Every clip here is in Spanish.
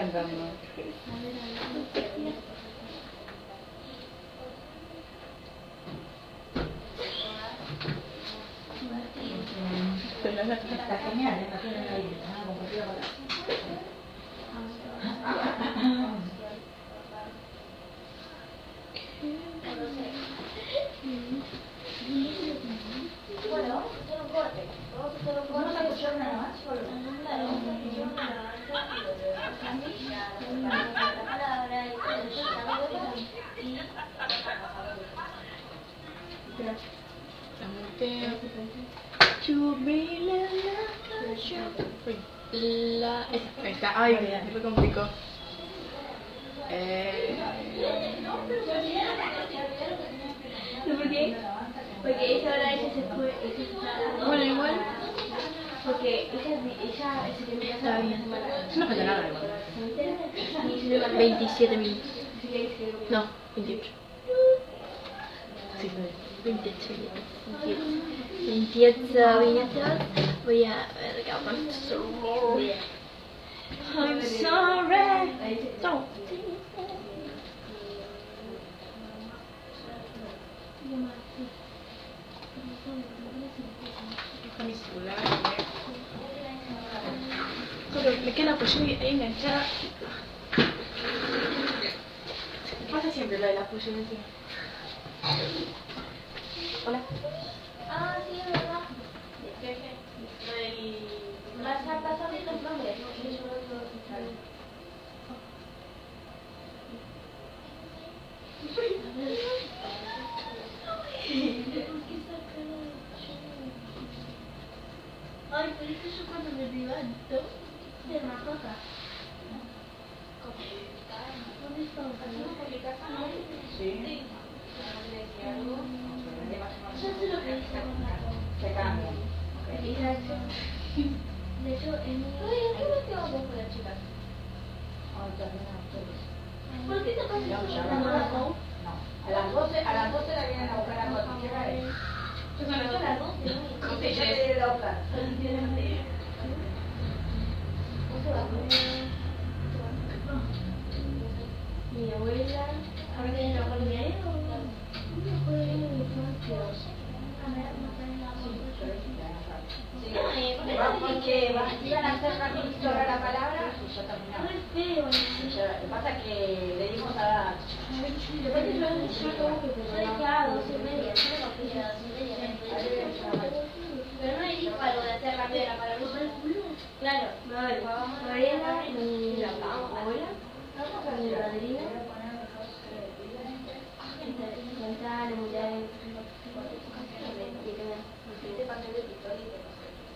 arrancando. Está genial, no tienen aire. Compartido con la... Bueno, vamos a hacer un corte. Vamos a hacer un corte. ¿Vamos a escuchar nada más? Solo. Claro, vamos a escuchar una danza y volver a la palabra y Ahí está. Ay, me complicó. ¿Por qué? Porque ella ahora ella se fue. Bueno, igual. Porque ella se quedó en casa una semana. No pasa nada, igual. Y se le 27 minutos. No, 28. Sí, 28 minutos. 28 minutos. Voy a ver qué hago. I'm sorry. Don't. Deja mi celular. Pero me queda la pollera ahí enganchada. Pasa siempre lo de la pollera encima. Hola. Ah, sí, es verdad. Vas a pasar los nombres. Ay, pero es que yo cuando me levanto de mascota. ¿Dónde está? Sí. Yo sé lo que dice. Se cambian. De hecho, en mi... Ay, ¿qué me tengo vos con las chicas? Ay, también a ustedes. ¿Por qué te pasas No, con ya la no. mamá? No. A las 12 la vienen a buscar a cuatro. ¿Qué hora es? Yo son las 12. No sé, ya te iré a buscar. Mi abuela, ahora que no con mi abuelo, no puede ver mi infancia. Porque iban a hacer rapidito ahora la palabra y ya terminamos. No es feo. Lo que pasa es que le dimos a... Después yo dije, ah, 12:30, yo no quería 12:30. Pero no le dijo algo de hacer rápido la palabra. Claro, Mariana, mi abuela, mi madrina, Gonzalo, Miguel, te pasé el pistol y te pasé.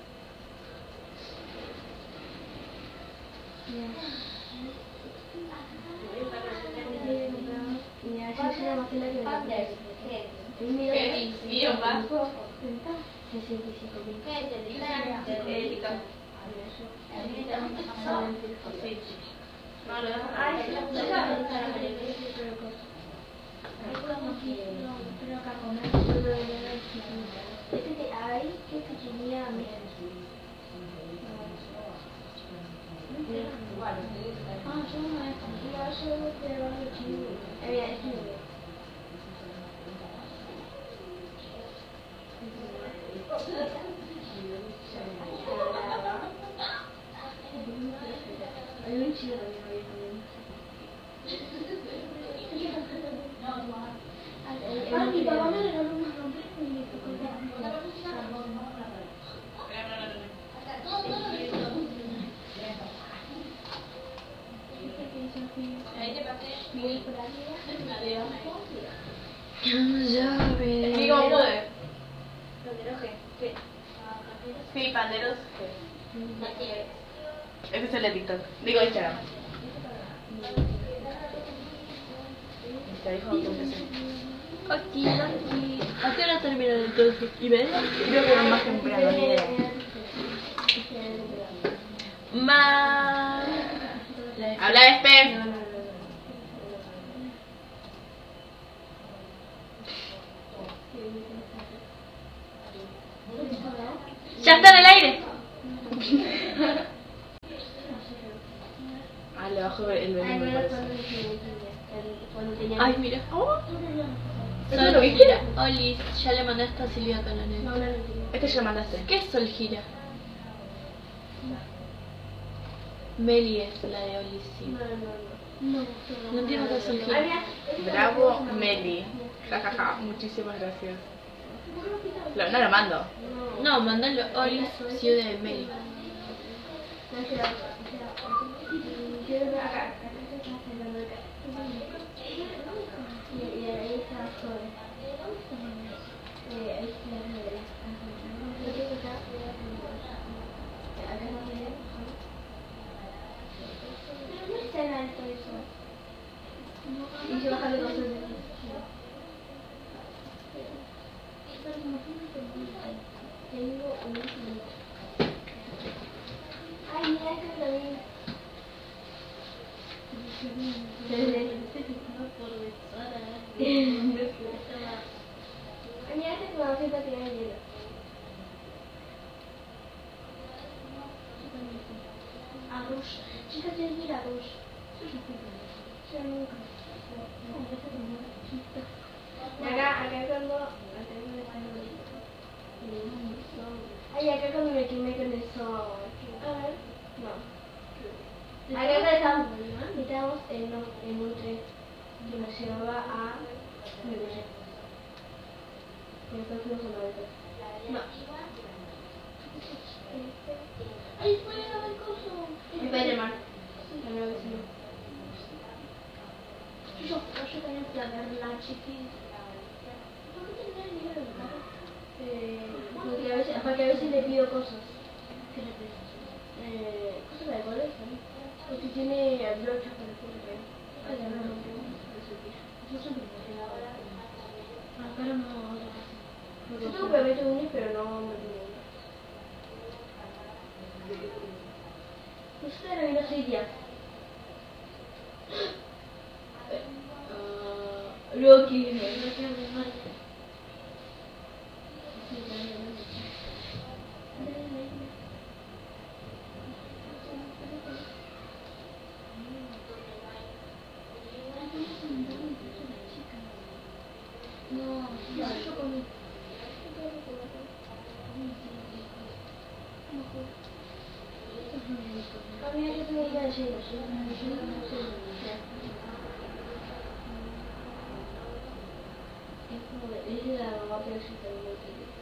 Mira, yo soy la más que la que me mi papá me regaló unos romperos y me tocó ahí te pasé muy por arriba. Digo, pude. ¿Panderos qué? Sí, panderos. Mateo. Ese es el de TikTok. Digo Instagram. Te dijo que aquí. ¿A qué hora terminan entonces? ¿Y ven? Creo que van más temprano, ni idea. Más. Habla Espe. ¡Ya está en el aire! A debajo el Ay, veneno, me mira parece. cuando tenía... Ay, mira. ¿Cómo? ¿Eso Sol lo viste? gira. Oli, ya le mandaste a Silvia No, Calanet. no lo tenía. Este ya lo mandaste. ¿Qué es Sol gira? Meli es la de Oli, sí. No entiendo qué es Sol gira. Bravo, Meli. Jajaja, muchísimas gracias. No lo mando. No, mandalo Oli, ciudad de Meli. Y se baja de cosas. Ay, mira esto también. Ay, mira este que va a hacer para tirar el hielo. Arroz. Chicas, tienes que ir a arroz. Yo nunca. Acá cuando... Ay, acá cuando me quemé con el sol. A ver. No. Acá estábamos en un tren que nos llevaba a Medellín. Y después fuimos a Nueva No. Ay, fue a ver coso. Spider-Man. La nueva vecina. Yo también fui a verla, chiquis. ¿Por qué tenía el libro del carro? Porque a veces le pido cosas. ¿Qué le pides? Cosas de colegio, ¿no? Porque tiene brochas para el colegio. Ay, ya no, yo siempre me quedo ahora. Pero no, ahora. Yo tengo pegamento de uñas, pero no me tengo uñas. Usted era vino 6 días. Loki. Yo comí. A mí yo tengo una de ellos. Es de la mamá, pero sí también lo tiene.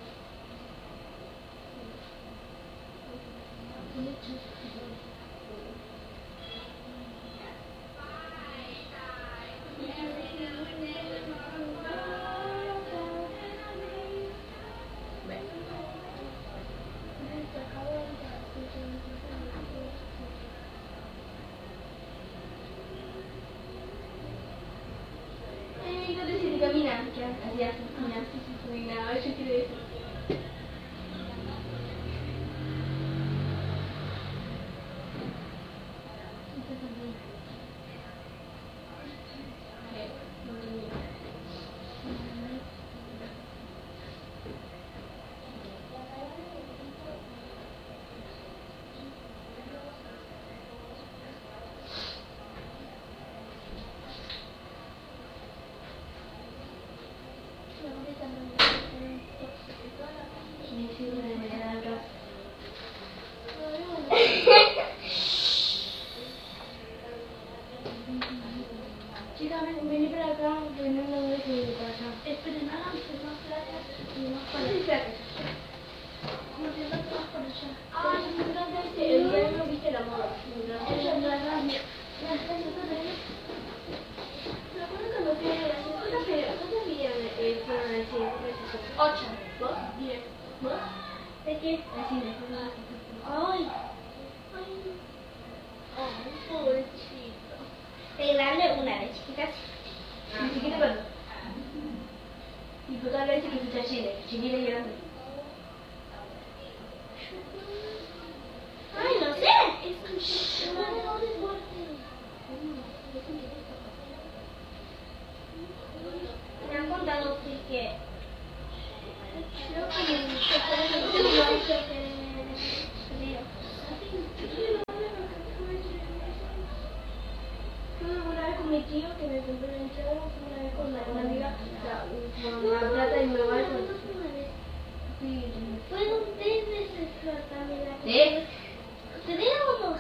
No te sientes camina, así hace, camina, a ver yo quiero eso. tío que me compró una entrada una vez con una amiga con la plata y me va a sí. Fueron 3 veces también la que... Teníamos...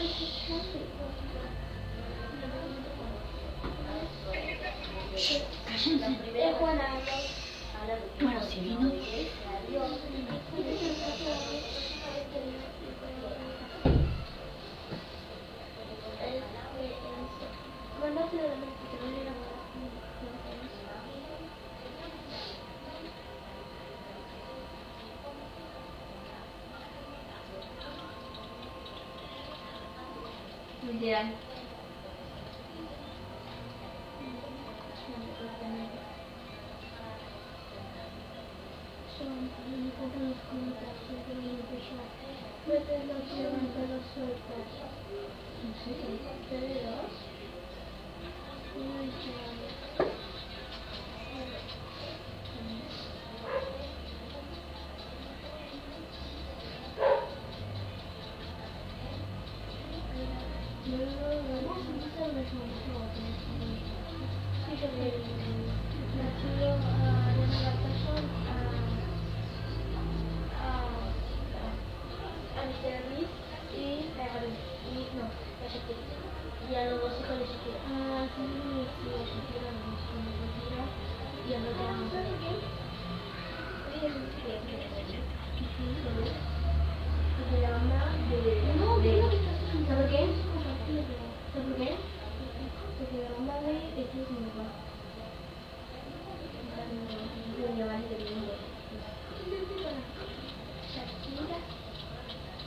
Cállense. Juana. Bueno, si vino. Literal. Y a los dos hijos de Shakira. Ah, sí, sí, a Shakira y a los demás. De la mamá de... No, ¿sabes qué? ¿Sabes por qué? Porque la mamá de este es mi papá.